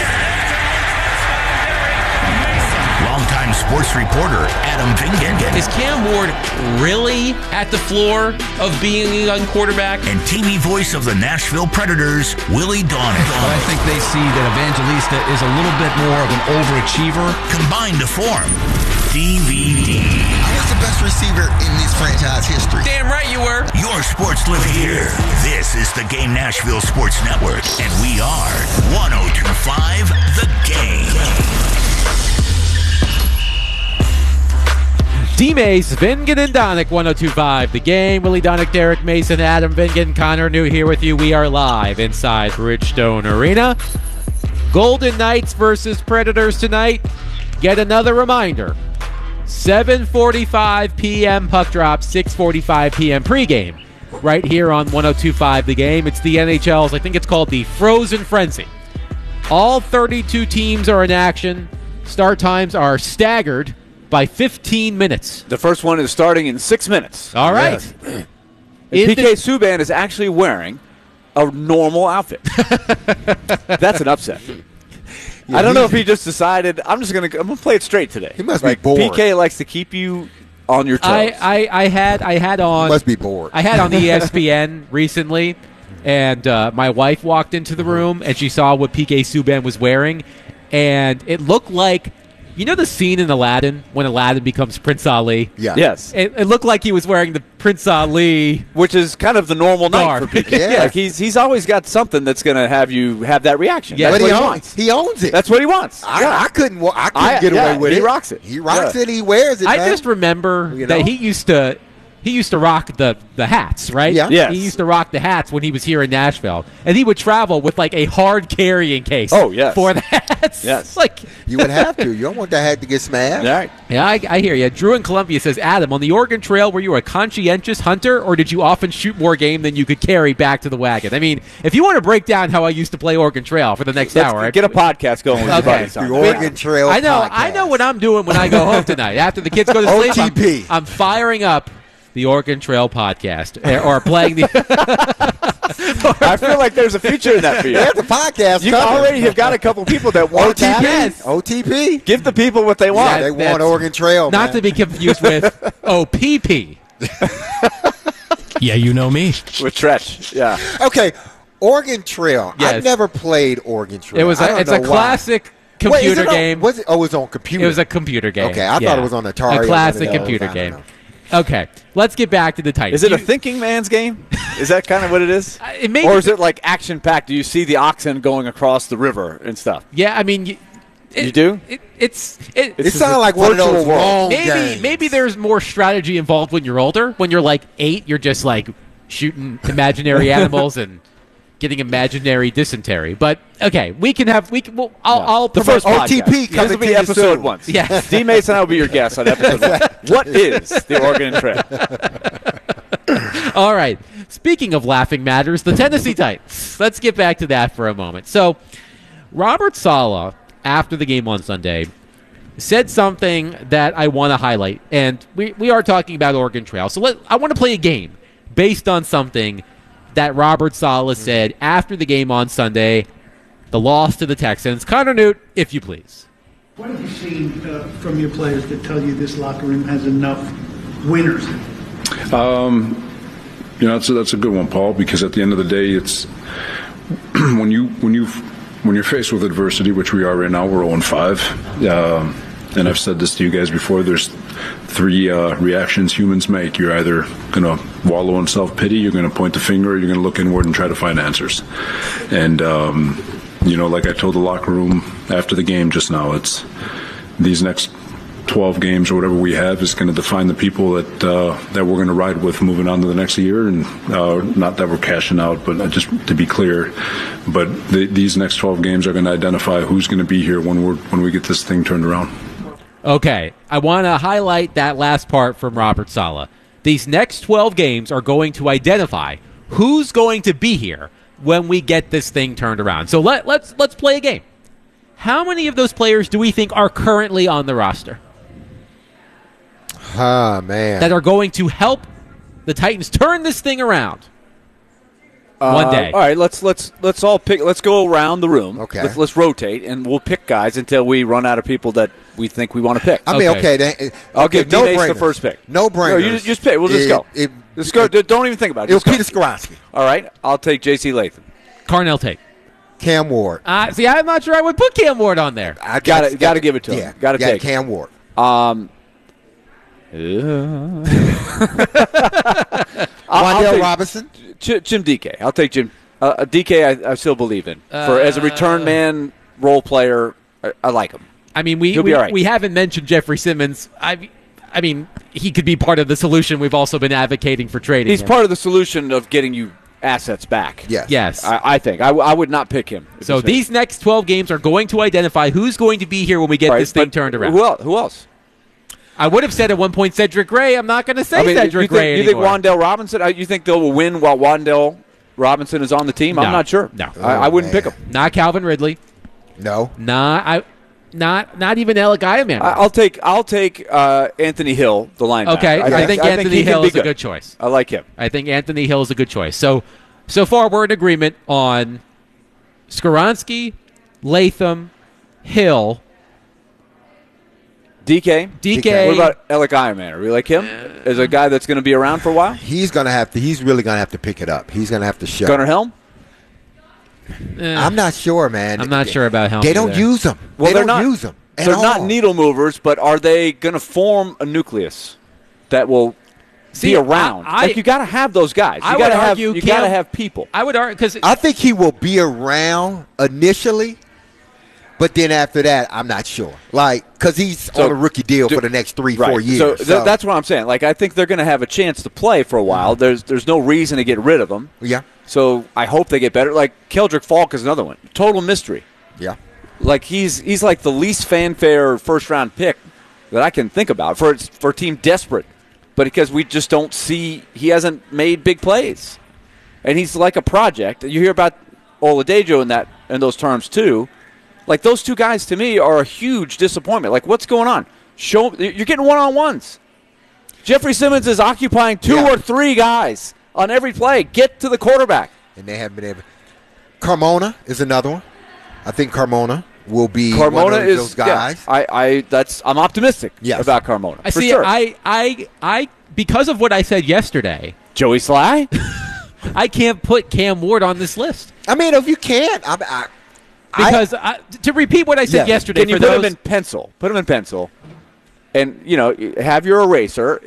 Longtime sports reporter Adam Vingan. Is Cam Ward really at the floor of being a young quarterback? And TV voice of the Nashville Predators, Willie Donegan. But I think they see that Evangelista is a little bit more of an overachiever. Combined to form DVD. I was the best receiver in this franchise history. Damn right you were. Your sports live here. This is the Game Nashville Sports Network, and we are 102.5 The Game. D-Mace, Vingan and Donick, 102.5 The Game. Willie Donick, Derek Mason, Adam Vingan, Connor New here with you. We are live inside Bridgestone Arena. Golden Knights versus Predators tonight. Get another reminder. 7:45 p.m. puck drop, 6:45 p.m. pregame. Right here on 102.5 The Game. It's the NHL's, I think it's called the Frozen Frenzy. All 32 teams are in action. Start times are staggered by 15 minutes. The first one is starting in 6 minutes. All right. Yes. PK Subban is actually wearing a normal outfit. That's an upset. Yeah, I don't know if he just decided I'm gonna play it straight today. He must be bored. PK likes to keep you on your toes. I had on. Must be bored. I had on ESPN recently, and my wife walked into the room and she saw what PK Subban was wearing, and it looked like. You know the scene in Aladdin when Aladdin becomes Prince Ali? Yeah. Yes. It looked like he was wearing the Prince Ali, which is kind of the normal night for PK. Yeah. Like he's always got something that's going to have you have that reaction. Yeah, that's but what he wants. He owns it. That's what he wants. I couldn't get away with it. He rocks it. He rocks it. He wears it. I just remember that he used to rock the hats, right? Yeah. Yes. He used to rock the hats when he was here in Nashville. And he would travel with like a hard carrying case for the hats. Yes. Like you would have to. You don't want that hat to get smashed. All right. Yeah, I hear you. Drew in Columbia says, Adam, on the Oregon Trail, were you a conscientious hunter or did you often shoot more game than you could carry back to the wagon? I mean, if you want to break down how I used to play Oregon Trail for the next hour. Get a podcast going with your buddies. The Oregon Trail I know what I'm doing when I go home tonight. After the kids go to sleep, OTP. I'm firing up the Oregon Trail podcast, or playing the. I feel like there's a future in that for you. There's a podcast. You already have got a couple people that want OTP. OTP. Give the people what they want. Yeah, they want Oregon Trail. Not to be confused with OPP. Yeah, you know me. With Tretch. Yeah. Okay, Oregon Trail. Yes. I've never played Oregon Trail. It's a classic computer game. Was it? Oh, it was on computer. It was a computer game. Okay, I thought it was on Atari. A classic computer game. Okay, let's get back to the Titans. Is it a thinking man's game? Is that kind of what it is? Or is it like action-packed? Do you see the oxen going across the river and stuff? Yeah, I mean, you do? It sounds like one of those long games. Maybe there's more strategy involved when you're older. When you're like 8, you're just like shooting imaginary animals and getting imaginary dysentery. But okay, I'll the promote first OTP podcast. This will be episode 1. Yes. D. Mason, I will be your guest on episode 1. What is the Oregon Trail? All right. Speaking of laughing matters, the Tennessee Titans. Let's get back to that for a moment. So, Robert Saleh, after the game on Sunday, said something that I want to highlight. And we are talking about Oregon Trail. So I want to play a game based on something that Robert Saleh said after the game on Sunday, the loss to the Texans. Connor Newt, if you please. What have you seen from your players that tell you this locker room has enough winners? That's a good one, Paul, because at the end of the day, it's when you're faced with adversity, which we are right now, we're 0-5. And I've said this to you guys before, there's 3 reactions humans make. You're either going to wallow in self-pity, you're going to point the finger, or you're going to look inward and try to find answers. And, like I told the locker room after the game just now, it's these next 12 games or whatever we have is going to define the people that we're going to ride with moving on to the next year. And not that we're cashing out, but just to be clear, but these next 12 games are going to identify who's going to be here when we get this thing turned around. Okay, I want to highlight that last part from Robert Saleh. These next 12 games are going to identify who's going to be here when we get this thing turned around. So let's play a game. How many of those players do we think are currently on the roster? Man. That are going to help the Titans turn this thing around one day. All right, let's all pick. Let's go around the room. Okay. Let's rotate, and we'll pick guys until we run out of people that we think we want to pick. I mean, okay. I'll give no D-Mace the brainers. first pick. No brainer. No, you just pick. We'll just go. Let's go. Don't even think about it. It was Peter Skoronski. All right, I'll take J.C. Latham. Carnell Tate. Cam Ward. See, I'm not sure I would put Cam Ward on there. I got to give it to him. Yeah, got to take Cam Ward. Wandale Robinson. Jim DK. I'll take Jim. DK, I still believe in. As a return man, role player, I like him. I mean, He'll be all right. we haven't mentioned Jeffrey Simmons. I mean, he could be part of the solution. We've also been advocating for trading He's him. part of the solution of getting you assets back. Yes. I think. I would not pick him. So these next 12 games are going to identify who's going to be here when we get this thing turned around. Who else? I would have said at one point Cedric Gray. I'm not going to say Cedric Gray anymore. You think Wandale Robinson? You think they'll win while Wandale Robinson is on the team? No. I'm not sure. No. I wouldn't pick him. Not Calvin Ridley. No. Not even Alec Ayaman. I'll take Anthony Hill, the linebacker. Okay, I think Anthony Hill is a good choice. I like him. I think Anthony Hill is a good choice. So far we're in agreement on Skoronski, Latham, Hill, DK. What about Alec Ayaman? We like him as a guy that's going to be around for a while. He's really gonna have to pick it up. He's gonna have to show. Gunnar Helm. I'm not sure, man. I'm not sure about Helm. They don't use him. Well, they don't use them. They're not needle movers, but are they going to form a nucleus that will be around? You got to have those guys. You got to have people. I would argue because I think he will be around initially, but then after that, I'm not sure. Because he's on a rookie deal for the next 3-4 years. So that's what I'm saying. I think they're going to have a chance to play for a while. There's no reason to get rid of them. Yeah. So I hope they get better. Keldrick Falk is another one. Total mystery. Yeah. He's like the least fanfare first-round pick that I can think about for a team desperate. But because we just don't see – he hasn't made big plays. And he's like a project. You hear about Oladejo in those terms too. Those two guys to me are a huge disappointment. What's going on? You're getting one-on-ones. Jeffrey Simmons is occupying 2 or 3 guys on every play. Get to the quarterback. And they haven't been able. Carmona is another one. I think Carmona will be one of those guys. Yeah, I'm optimistic about Carmona. I see. Sure. I because of what I said yesterday, Joey Sly. I can't put Cam Ward on this list. I mean, if you can't, because to repeat what I said yesterday, can you put him in pencil? Put him in pencil, and have your eraser.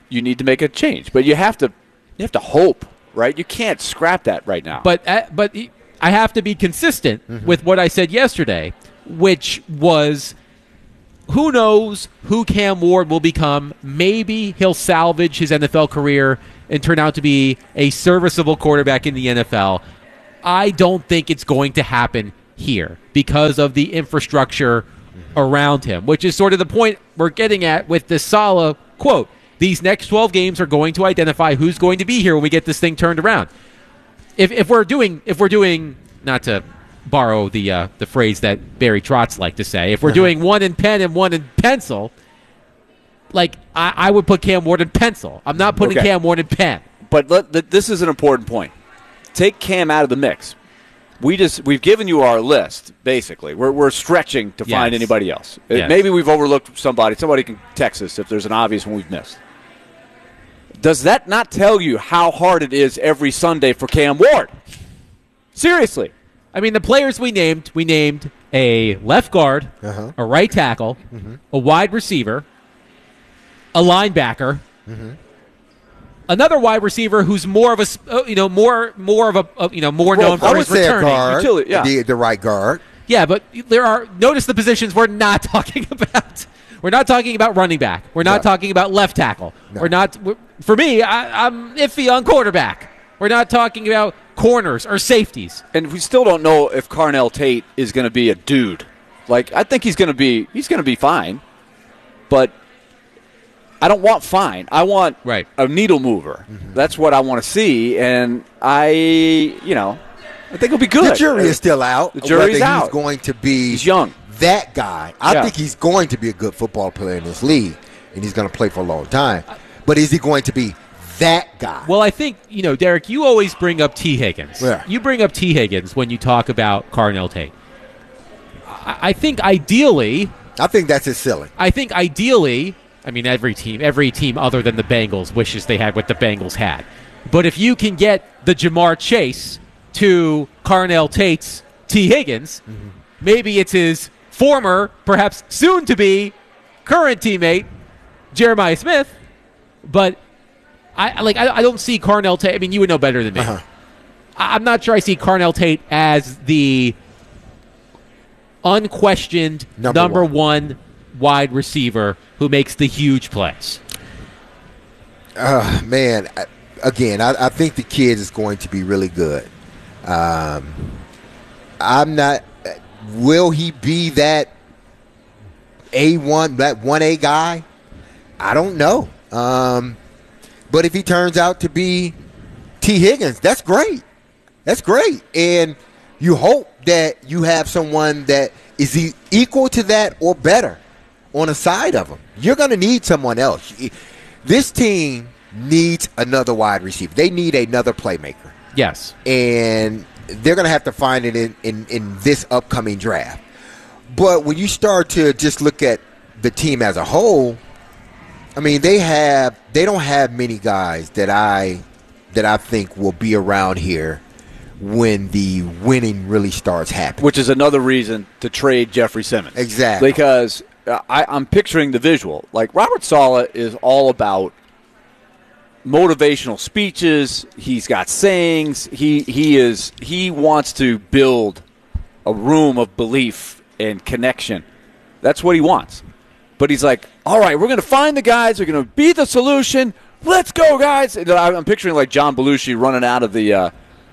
you need to make a change. But you have to hope, right? You can't scrap that right now. But I have to be consistent with what I said yesterday, which was, who knows who Cam Ward will become. Maybe he'll salvage his NFL career and turn out to be a serviceable quarterback in the NFL. I don't think it's going to happen here because of the infrastructure around him, which is sort of the point we're getting at with this Saleh quote. These next 12 games are going to identify who's going to be here when we get this thing turned around. If we're doing, not to borrow the phrase that Barry Trotz liked to say, if we're doing one in pen and one in pencil, like I would put Cam Ward in pencil. I'm not putting Cam Ward in pen. But this is an important point. Take Cam out of the mix. We've given you our list, basically. We're stretching to find anybody else. Yes. Maybe we've overlooked somebody. Somebody can text us if there's an obvious one we've missed. Does that not tell you how hard it is every Sunday for Cam Ward? Seriously. I mean, the players we named a left guard, a right tackle, a wide receiver, a linebacker, another wide receiver who's more of a, more known for his returning. Guard, the right guard. Yeah, but notice the positions we're not talking about. We're not talking about running back. We're not talking about left tackle. No. For me, I'm iffy on quarterback. We're not talking about corners or safeties. And we still don't know if Carnell Tate is going to be a dude. Like, I think he's going to be fine. But I don't want fine. I want a needle mover. That's what I want to see. And I think he'll be good. The jury is still out. The jury's out. He's going to be. He's young. That guy. I think he's going to be a good football player in this league, and he's going to play for a long time. But is he going to be that guy? Well, I think, Derek, you always bring up T. Higgins. Yeah. You bring up T. Higgins when you talk about Carnell Tate. I think ideally. I think that's his ceiling. I think ideally, every team other than the Bengals wishes they had what the Bengals had. But if you can get the Jamar Chase to Carnell Tate's T. Higgins, maybe it's his former, perhaps soon-to-be, current teammate, Jeremiah Smith. But I don't see Carnell Tate. You would know better than me. I'm not sure I see Carnell Tate as the unquestioned number one wide receiver who makes the huge plays. Man, I think the kid is going to be really good. I'm not. Will he be that A1, that 1A guy? I don't know. But if he turns out to be T. Higgins, that's great. That's great. And you hope that you have someone that is equal to that or better on the side of him. You're going to need someone else. This team needs another wide receiver. They need another playmaker. Yes. And they're going to have to find it in this upcoming draft. But when you start to just look at the team as a whole, they don't have many guys that I think will be around here when the winning really starts happening. Which is another reason to trade Jeffrey Simmons. Exactly. Because I'm picturing the visual. Like, Robert Saleh is all about motivational speeches. He's got sayings. He wants to build a room of belief and connection. That's what he wants. But he's like, all right, we're going to find the guys. They're going to be the solution. Let's go, guys. And I'm picturing like John Belushi running out of the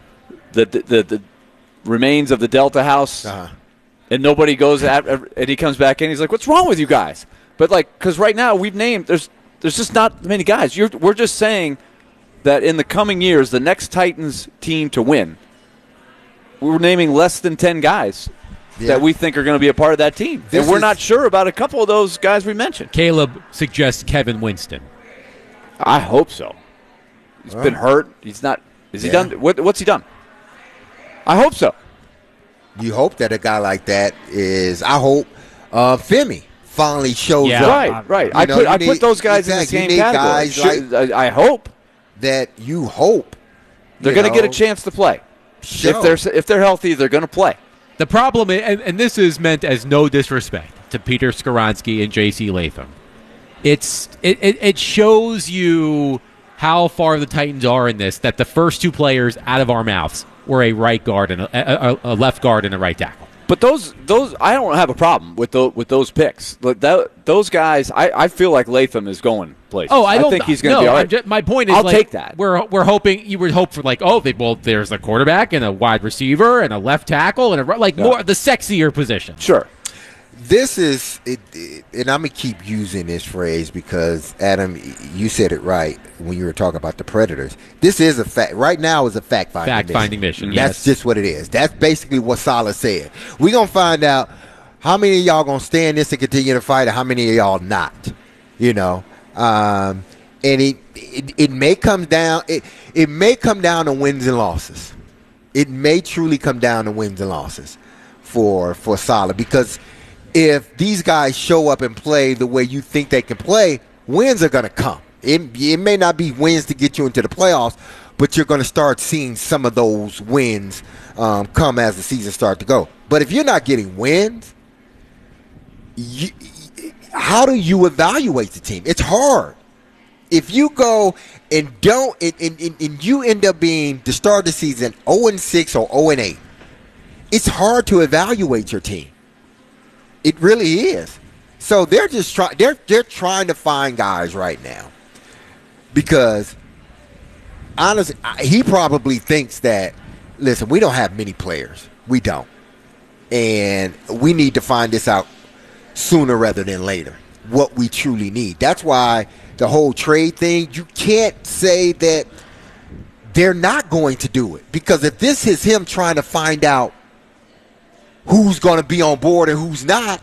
remains of the Delta House, and nobody goes and he comes back in. He's like, what's wrong with you guys? But because right now we've named there's just not many guys. We're just saying that in the coming years, the next Titans team to win, we're naming less than 10 guys that we think are going to be a part of that team. And we're not sure about a couple of those guys we mentioned. Caleb suggests Kevin Winston. I hope so. He's been hurt. He's not. Is he done? What's he done? I hope so. You hope that a guy like that is. I hope Femi finally shows up. Right. I put those guys in the same category. I hope that you hope they're going to get a chance to play. Sure. If they're healthy, they're going to play. The problem, and this is meant as no disrespect to Peter Skoronski and J.C. Latham, it shows you how far the Titans are in this, that the first two players out of our mouths were a right guard and a left guard and a right tackle. But those I don't have a problem with those picks. Those guys, I feel like Latham is going places. Oh, I think he's going to be all right. My point is, I'll take that. We're hoping you would hope for there's a quarterback and a wide receiver and a left tackle and more the sexier position. Sure. This is, and I'm going to keep using this phrase because, Adam, you said it right when you were talking about the Predators. This is a fact. Right now is a fact-finding mission. Yes. That's just what it is. That's basically what Saleh said. We're going to find out how many of y'all going to stay in this and continue to fight and how many of y'all not. And it may come down it may come down to wins and losses. It may truly come down to wins and losses for Saleh, because if these guys show up and play the way you think they can play, wins are going to come. It may not be wins to get you into the playoffs, but you're going to start seeing some of those wins come as the season starts to go. But if you're not getting wins, how do you evaluate the team? It's hard. If you go and and you end up being, to start the season, 0-6 or 0-8, it's hard to evaluate your team. It really is. So they're just they're trying to find guys right now, because honestly, he probably thinks that, listen, we don't have many players. We don't. And we need to find this out sooner rather than later, what we truly need. That's why the whole trade thing, you can't say that they're not going to do it, because if this is him trying to find out who's going to be on board and who's not,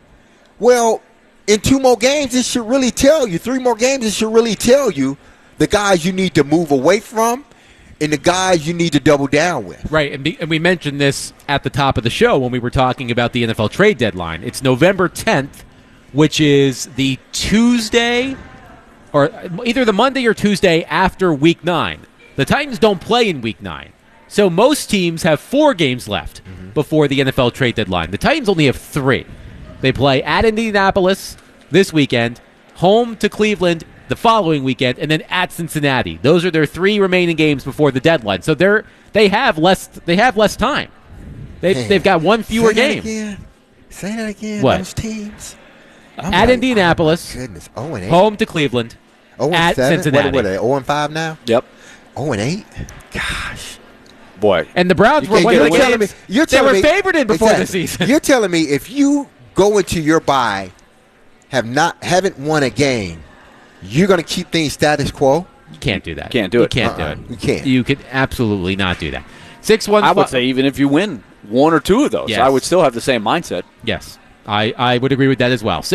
well, in 2 more games, it should really tell you. 3 more games, it should really tell you the guys you need to move away from and the guys you need to double down with. Right, and we mentioned this at the top of the show when we were talking about the NFL trade deadline. It's November 10th, which is the Tuesday, or either the Monday or Tuesday after Week 9. The Titans don't play in Week 9. So most teams have 4 games left before the NFL trade deadline. The Titans only have 3. They play at Indianapolis this weekend, home to Cleveland the following weekend, and then at Cincinnati. Those are their 3 remaining games before the deadline. So they have less time. They've got 1 fewer game. Say that again. What? Those teams. At Indianapolis, goodness, 0-8. Home to Cleveland, 0-7. at Cincinnati. What are they, 0-5 now? Yep. 0-8? Gosh. Boy. And the Browns were one of the games they were favored in before the season. You're telling me if you go into your bye, haven't won a game, you're going to keep things status quo? You can't do that. Can't do it. You can't do it. You can't. You could absolutely not do that. 6-1. I would say even if you win 1 or 2 of those, yes. I would still have the same mindset. Yes. I would agree with that as well.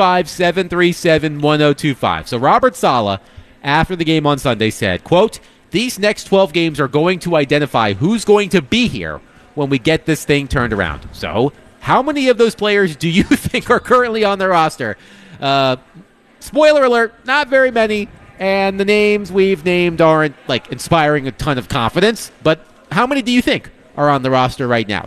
615-737-1025. So Robert Saleh, after the game on Sunday, said, quote, "These next 12 games are going to identify who's going to be here when we get this thing turned around." So how many of those players do you think are currently on the roster? Spoiler alert, not very many. And the names we've named aren't inspiring a ton of confidence. But how many do you think are on the roster right now?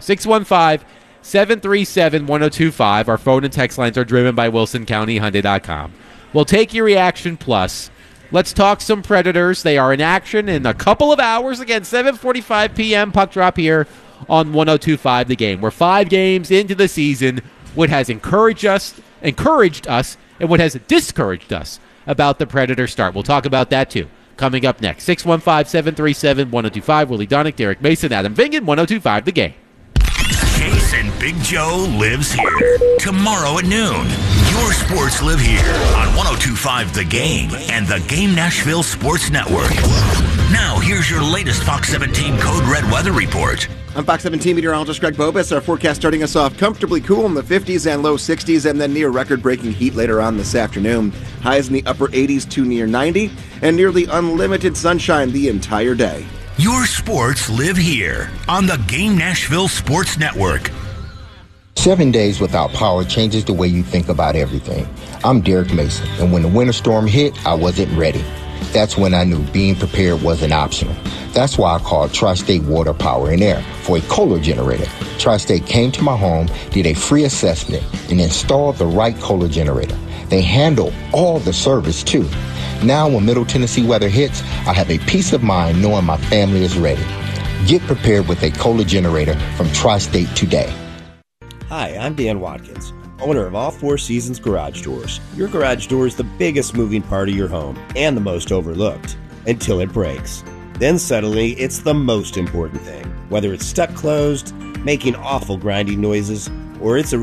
615-737-1025. Our phone and text lines are driven by WilsonCountyHyundai.com. We'll take your reaction plus. Let's talk some Predators. They are in action in a couple of hours. Again, 7:45 p.m. puck drop here on 102.5 The Game. We're 5 games into the season. What has encouraged us, and what has discouraged us about the Predator start. We'll talk about that too. Coming up next, 615-737-1025. Willie Donick, Derek Mason, Adam Vingan, 102.5 The Game. Chase and Big Joe lives here. Tomorrow at noon, your sports live here on 102.5 The Game and the Game Nashville Sports Network. Now, here's your latest Fox 17 Code Red weather report. I'm Fox 17 meteorologist Greg Bobus. Our forecast starting us off comfortably cool in the 50s and low 60s, and then near record-breaking heat later on this afternoon. Highs in the upper 80s to near 90, and nearly unlimited sunshine the entire day. Your sports live here on the Game Nashville Sports Network. 7 days without power changes the way you think about everything. I'm Derek Mason, and when the winter storm hit, I wasn't ready. That's when I knew being prepared wasn't optional. That's why I called Tri-State Water, Power, and Air for a Kohler generator. Tri-State came to my home, did a free assessment, and installed the right Kohler generator. They handle all the service, too. Now, when Middle Tennessee weather hits, I have a peace of mind knowing my family is ready. Get prepared with a Kohler generator from Tri-State today. Hi, I'm Dan Watkins, owner of All Four Seasons Garage Doors. Your garage door is the biggest moving part of your home and the most overlooked until it breaks. Then suddenly, it's the most important thing. Whether it's stuck closed, making awful grinding noises, or it's a